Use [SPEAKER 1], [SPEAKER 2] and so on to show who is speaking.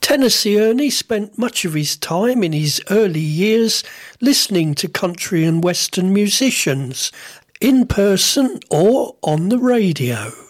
[SPEAKER 1] Tennessee Ernie spent much of his time in his early years listening to country and western musicians, in person or on the radio.